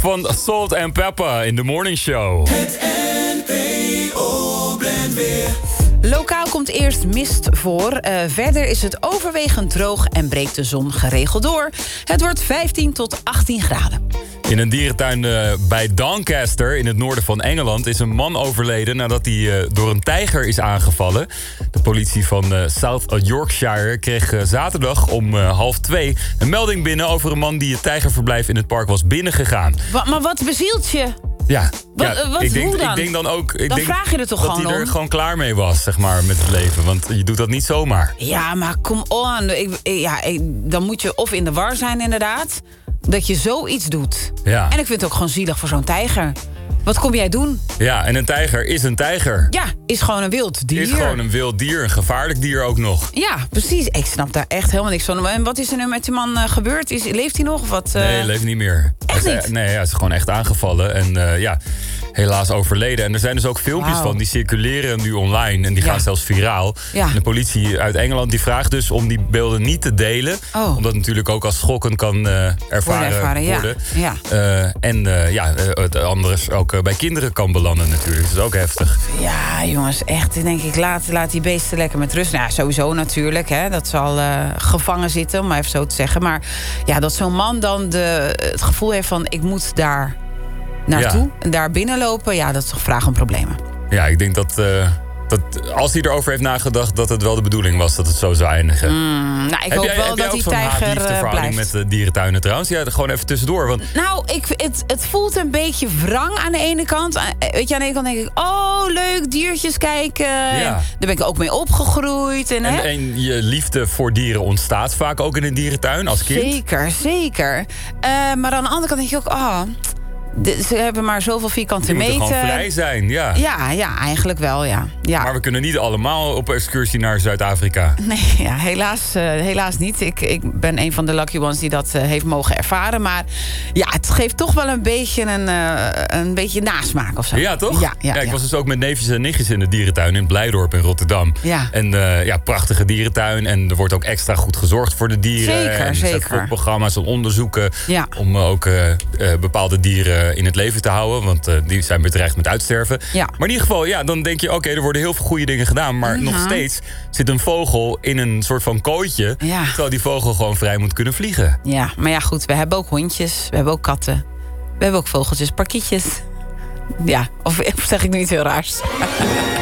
van Salt and Pepper in de Morning Show. Het NPO Brandweer. Lokaal komt eerst mist voor. Verder is het overwegend droog en breekt de zon geregeld door. Het wordt 15 tot 18 graden. In een dierentuin bij Doncaster in het noorden van Engeland is een man overleden nadat hij door een tijger is aangevallen. De politie van South Yorkshire kreeg zaterdag om 1:30 een melding binnen over een man die het tijgerverblijf in het park was binnengegaan. Maar wat bezielt je? Ja, Hoe dan? Ik denk dan ook. Dan vraag je er toch dat gewoon hij er om? gewoon klaar mee was, zeg maar, met het leven. Want je doet dat niet zomaar. Ja, maar come on. Dan moet je of in de war zijn inderdaad, dat je zoiets doet. Ja. En ik vind het ook gewoon zielig voor zo'n tijger. Wat kom jij doen? Ja, en een tijger is een tijger. Ja, is gewoon een wild dier. Is gewoon een wild dier, een gevaarlijk dier ook nog. Ja, precies. Ik snap daar echt helemaal niks van. En wat is er nu met die man gebeurd? Leeft hij nog? Of wat, Nee, hij leeft niet meer. Echt niet? Nee, hij is gewoon echt aangevallen. En helaas overleden. En er zijn dus ook filmpjes van, die circuleren nu online. En die gaan zelfs viraal. Ja. En de politie uit Engeland die vraagt dus om die beelden niet te delen. Oh. Omdat het natuurlijk ook als schokkend kan ervaren worden. Ja. Het anders ook bij kinderen kan belanden natuurlijk. Dat is ook heftig. Ja, jongens, echt. Dan denk ik, laat die beesten lekker met rust. Nou, sowieso natuurlijk, hè. Dat zal gevangen zitten, om maar even zo te zeggen. Maar ja, dat zo'n man dan het gevoel heeft van, ik moet daar naartoe en daar binnenlopen. Ja, dat is toch vraag om problemen. Ja, ik denk dat als hij erover heeft nagedacht, dat het wel de bedoeling was dat het zo zou eindigen. Ik hoop wel dat die tijger blijft. Met de dierentuinen trouwens? Ja, gewoon even tussendoor. Want... Nou, het voelt een beetje wrang aan de ene kant. Weet je, aan de ene kant denk ik, oh, leuk, diertjes kijken. Ja. Daar ben ik ook mee opgegroeid. En je liefde voor dieren ontstaat vaak ook in een dierentuin als kind. Zeker. Maar aan de andere kant denk je ook, ze hebben maar zoveel vierkante meter. Je moet gewoon vrij zijn, ja. Ja, eigenlijk wel, ja. Maar we kunnen niet allemaal op excursie naar Zuid-Afrika. Nee, ja, helaas niet. Ik ben een van de lucky ones die dat heeft mogen ervaren. Maar ja, het geeft toch wel een beetje nasmaak of zo. Ja, toch? Ja, ik was dus ook met neefjes en nichtjes in de dierentuin in Blijdorp in Rotterdam. Ja. En prachtige dierentuin. En er wordt ook extra goed gezorgd voor de dieren. Zeker. En programma's en onderzoeken Ja. om ook bepaalde dieren in het leven te houden. Want die zijn bedreigd met uitsterven. Ja. Maar in ieder geval, dan denk je, oké, er worden heel veel goede dingen gedaan. Maar nog steeds zit een vogel in een soort van kooitje. Ja. Terwijl die vogel gewoon vrij moet kunnen vliegen. Ja, maar ja, goed, we hebben ook hondjes. We hebben ook katten. We hebben ook vogeltjes, parkietjes. Ja, of zeg ik nu iets heel raars?